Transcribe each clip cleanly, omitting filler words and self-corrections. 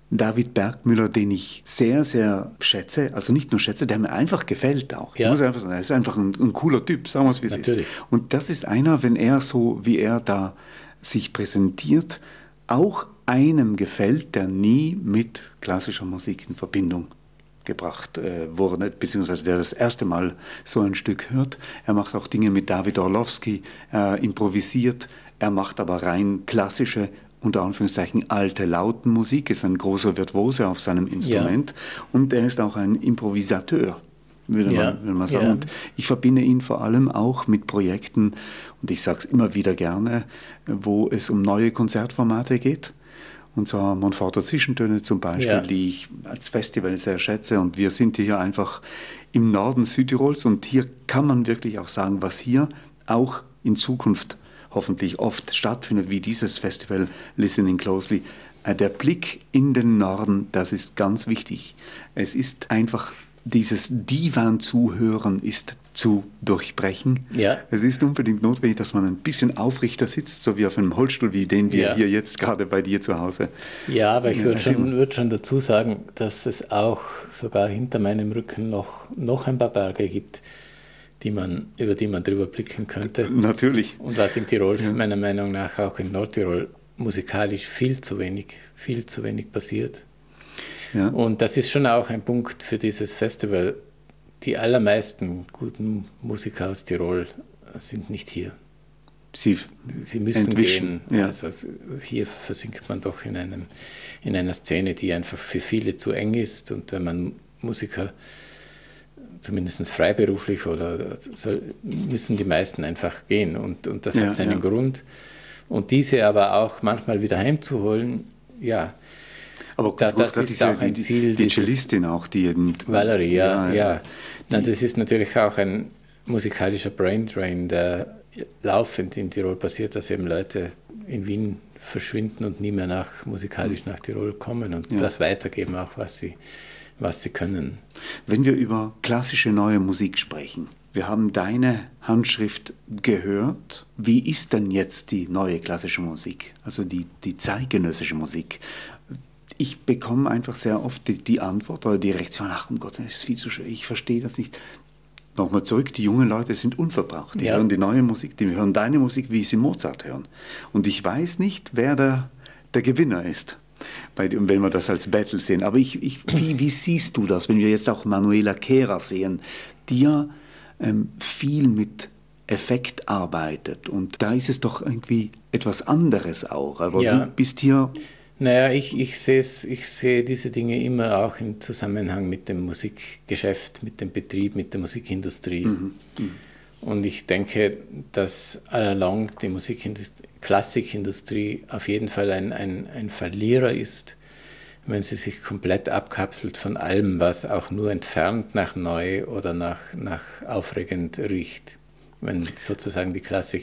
David Bergmüller, den ich sehr, sehr schätze, also nicht nur schätze, der mir einfach gefällt auch. Ja. Ich muss einfach sagen, er ist einfach ein cooler Typ, sagen wir es wie es ist. Und das ist einer, wenn er so, wie er da sich präsentiert, auch einem gefällt, der nie mit klassischer Musik in Verbindung gebracht wurde, beziehungsweise der das erste Mal so ein Stück hört. Er macht auch Dinge mit David Orlowski, improvisiert, er macht aber rein klassische, unter Anführungszeichen alte Lautenmusik, ist ein großer Virtuose auf seinem Instrument und er ist auch ein Improvisateur, würde man sagen. Und ich verbinde ihn vor allem auch mit Projekten, und ich sage es immer wieder gerne, wo es um neue Konzertformate geht. Und zwar Monforter Zwischentöne zum Beispiel, die ich als Festival sehr schätze. Und wir sind hier einfach im Norden Südtirols und hier kann man wirklich auch sagen, was hier auch in Zukunft hoffentlich oft stattfindet, wie dieses Festival Listening Closely. Der Blick in den Norden, das ist ganz wichtig. Es ist einfach, dieses Divan-Zuhören ist zu durchbrechen. Ja. Es ist unbedingt notwendig, dass man ein bisschen aufrichter sitzt, so wie auf einem Holzstuhl, wie den wir hier jetzt gerade bei dir zu Hause. Ja, aber ich würde schon dazu sagen, dass es auch sogar hinter meinem Rücken noch ein paar Berge gibt, über die man drüber blicken könnte. Natürlich. Und was in Tirol meiner Meinung nach auch in Nordtirol musikalisch viel zu wenig passiert. Ja. Und das ist schon auch ein Punkt für dieses Festival. Die allermeisten guten Musiker aus Tirol sind nicht hier. Sie müssen gehen. Ja. Also hier versinkt man doch in einer Szene, die einfach für viele zu eng ist. Und wenn man Musiker zumindest freiberuflich müssen die meisten einfach gehen. Und das hat seinen Grund. Und diese aber auch manchmal wieder heimzuholen, aber das ist auch ein Ziel. Die Cellistin auch, die eben... Valerie, ja. Nein, das ist natürlich auch ein musikalischer Braindrain, der laufend in Tirol passiert, dass eben Leute in Wien verschwinden und nie mehr musikalisch nach Tirol kommen und das weitergeben, auch was sie können. Wenn wir über klassische neue Musik sprechen, wir haben deine Handschrift gehört. Wie ist denn jetzt die neue klassische Musik, also die zeitgenössische Musik? Ich bekomme einfach sehr oft die Antwort oder die Reaktion, ach um Gott, das ist viel zu schwer, ich verstehe das nicht. Nochmal zurück, die jungen Leute sind unverbraucht. Die hören die neue Musik, die hören deine Musik, wie sie Mozart hören. Und ich weiß nicht, wer der Gewinner ist, wenn wir das als Battle sehen. Aber wie siehst du das, wenn wir jetzt auch Manuela Kehrer sehen, die ja viel mit Effekt arbeitet. Und da ist es doch irgendwie etwas anderes auch. Aber du bist hier... Naja, ich sehe diese Dinge immer auch im Zusammenhang mit dem Musikgeschäft, mit dem Betrieb, mit der Musikindustrie. Und ich denke, dass allalong die Klassikindustrie auf jeden Fall ein Verlierer ist, wenn sie sich komplett abkapselt von allem, was auch nur entfernt nach neu oder nach aufregend riecht. Wenn sozusagen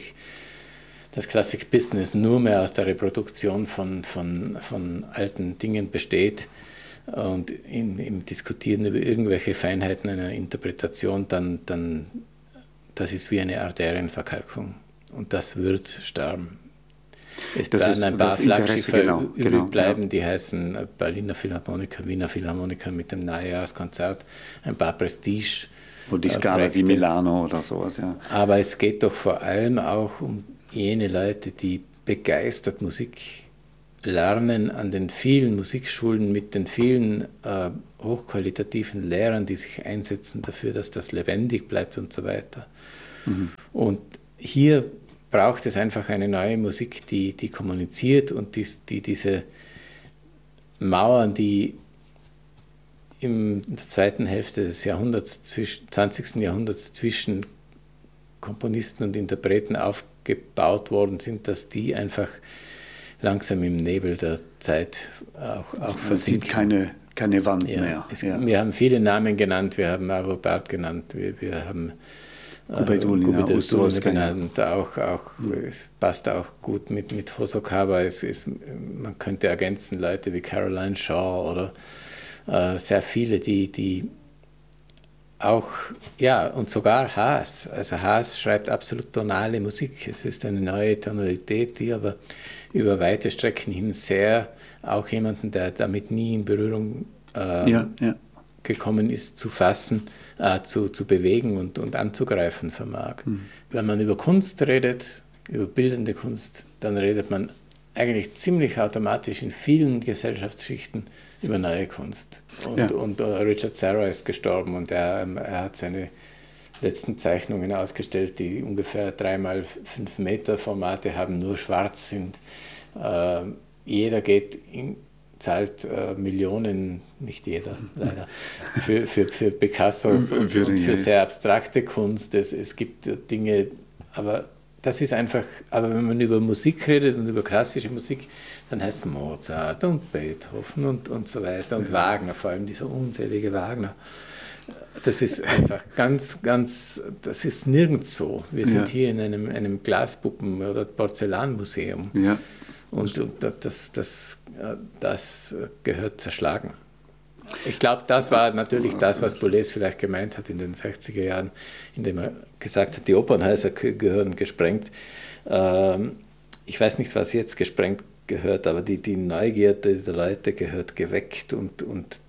das Klassik-Business nur mehr aus der Reproduktion von alten Dingen besteht und im Diskutieren über irgendwelche Feinheiten einer Interpretation, dann das ist wie eine Arterienverkalkung und das wird sterben. Es werden ein paar Flaggschiffe übrig bleiben, die heißen Berliner Philharmoniker, Wiener Philharmoniker mit dem Neujahrskonzert, ein paar Prestige. Und die Scala di Milano oder sowas, ja. Aber es geht doch vor allem auch um jene Leute, die begeistert Musik lernen an den vielen Musikschulen mit den vielen hochqualitativen Lehrern, die sich einsetzen dafür, dass das lebendig bleibt und so weiter. Und hier braucht es einfach eine neue Musik, die kommuniziert und die diese Mauern, die in der zweiten Hälfte des 20. Jahrhunderts zwischen Komponisten und Interpreten aufgebaut worden sind, dass die einfach langsam im Nebel der Zeit auch versinken. Es sind keine Wand mehr. Wir haben viele Namen genannt, wir haben Arvo Pärt genannt, wir haben Gubidullina genannt, es passt auch gut mit Hosokawa. Man könnte ergänzen Leute wie Caroline Shaw oder sehr viele, die auch, ja, und sogar Haas. Also Haas schreibt absolut tonale Musik. Es ist eine neue Tonalität, die aber über weite Strecken hin sehr auch jemanden, der damit nie in Berührung gekommen ist, zu fassen, zu bewegen und anzugreifen vermag. Wenn man über Kunst redet, über bildende Kunst, dann redet man eigentlich ziemlich automatisch in vielen Gesellschaftsschichten über neue Kunst. Und Richard Serra ist gestorben und er hat seine letzten Zeichnungen ausgestellt, die ungefähr 3x5 Meter Formate haben, nur schwarz sind. Jeder zahlt Millionen, nicht jeder leider, für Picassos und für sehr abstrakte Kunst. Es gibt Dinge, aber das ist einfach, aber wenn man über Musik redet und über klassische Musik, dann heißt es Mozart und Beethoven und so weiter und Wagner, vor allem dieser unzählige Wagner. Das ist einfach das ist nirgends so. Wir sind hier in einem Glaspuppen- oder Porzellanmuseum. Ja. Und das gehört zerschlagen. Ich glaube, das war natürlich das, was Boulez vielleicht gemeint hat in den 60er Jahren, indem er gesagt hat, die Opernhäuser gehören gesprengt. Ich weiß nicht, was jetzt gesprengt gehört, aber die Neugierde der Leute gehört geweckt und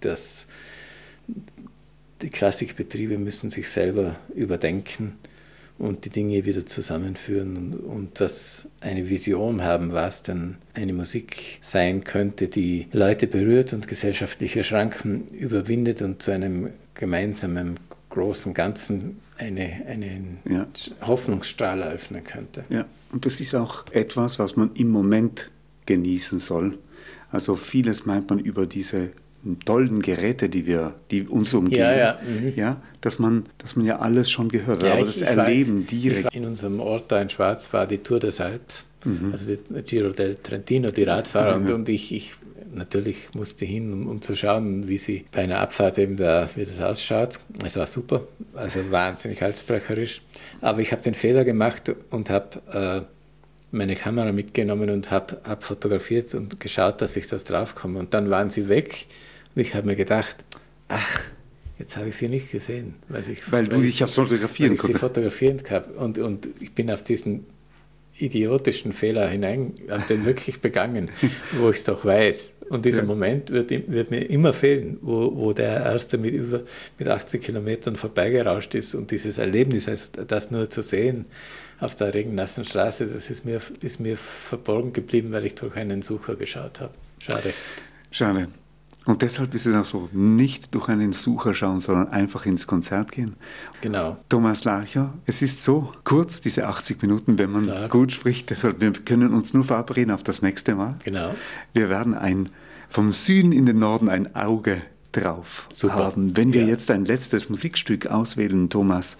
die Klassikbetriebe müssen sich selber überdenken und die Dinge wieder zusammenführen und das eine Vision haben, was denn eine Musik sein könnte, die Leute berührt und gesellschaftliche Schranken überwindet und zu einem gemeinsamen großen Ganzen einen Hoffnungsstrahl eröffnen könnte. Ja, und das ist auch etwas, was man im Moment genießen soll. Also vieles meint man über diese tollen Geräte, die uns umgeben, dass man ja alles schon gehört hat, aber das Erleben direkt. In unserem Ort da in Schwarz war die Tour des Alps, also die Giro del Trentino, die Radfahrer und ich natürlich musste hin, um zu schauen, wie sie bei einer Abfahrt eben wie das ausschaut. Es war super, also wahnsinnig halsbrecherisch, aber ich habe den Fehler gemacht und habe meine Kamera mitgenommen und habe fotografiert und geschaut, dass ich das draufkomme und dann waren sie weg. Und ich habe mir gedacht, jetzt habe ich sie nicht gesehen. Weil du dich fotografieren konntest. Ich sie fotografieren habe. Und ich bin auf diesen idiotischen Fehler habe den wirklich begangen, wo ich es doch weiß. Und dieser Moment wird mir immer fehlen, wo der Erste mit 80 Kilometern vorbeigerauscht ist und dieses Erlebnis, also das nur zu sehen auf der regennassen Straße, das ist mir verborgen geblieben, weil ich durch einen Sucher geschaut habe. Schade. Und deshalb ist es auch so, nicht durch einen Sucher schauen, sondern einfach ins Konzert gehen. Genau. Thomas Larcher, es ist so kurz, diese 80 Minuten, wenn man gut spricht. Deshalb, wir können uns nur verabreden auf das nächste Mal. Genau. Wir werden vom Süden in den Norden ein Auge drauf haben. Wenn wir jetzt ein letztes Musikstück auswählen, Thomas,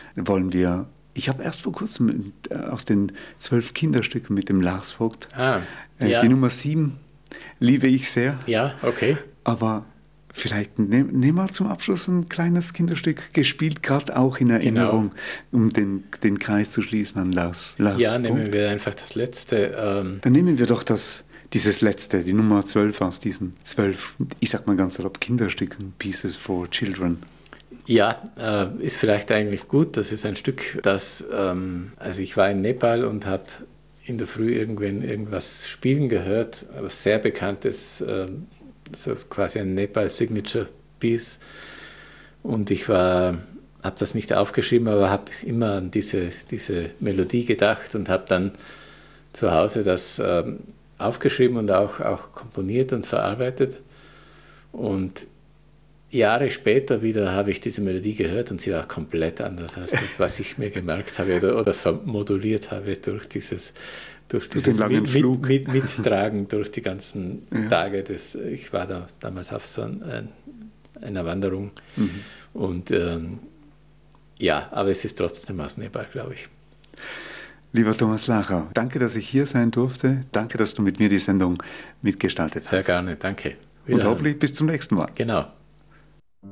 ich habe erst vor kurzem aus den 12 Kinderstücken mit dem Lars Vogt, die Nummer 7 liebe ich sehr. Ja, okay. Aber vielleicht nehmen wir zum Abschluss ein kleines Kinderstück, gespielt gerade auch in Erinnerung, um den Kreis zu schließen an Lars Vogt. Nehmen wir einfach das Letzte. Dann nehmen wir doch dieses Letzte, die Nummer 12 aus diesen 12, ich sag mal ganz salopp, Kinderstücken, Pieces for Children. Ja, ist vielleicht eigentlich gut. Das ist ein Stück, also ich war in Nepal und habe in der Früh irgendwas spielen gehört, was sehr bekanntes, so quasi ein Nepal-Signature-Piece. Und ich habe das nicht aufgeschrieben, aber habe immer an diese Melodie gedacht und habe dann zu Hause das aufgeschrieben und auch komponiert und verarbeitet. Und Jahre später wieder habe ich diese Melodie gehört und sie war komplett anders als das, was ich mir gemerkt habe oder vermoduliert habe durch dieses langen Flug. Mittragen durch die ganzen Tage. Ich war damals auf so einer Wanderung und aber es ist trotzdem aus Nepal, glaube ich. Lieber Thomas Larcher, danke, dass ich hier sein durfte. Danke, dass du mit mir die Sendung mitgestaltet hast. Sehr gerne, danke. Und hoffentlich bis zum nächsten Mal. Genau.